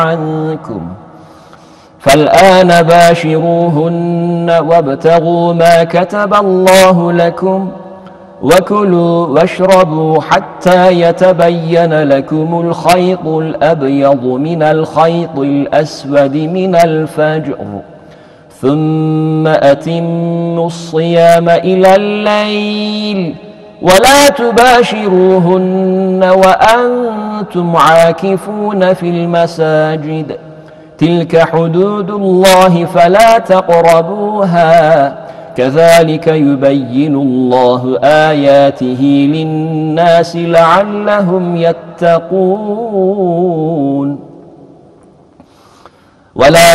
عنكم فالآن باشروهن وابتغوا ما كتب الله لكم وكلوا واشربوا حتى يتبين لكم الخيط الأبيض من الخيط الأسود من الفجر ثم أتموا الصيام إلى الليل ولا تباشروهن وأنتم عاكفون في المساجد تلك حدود الله فلا تقربوها كذلك يبين الله آياته للناس لعلهم يتقون ولا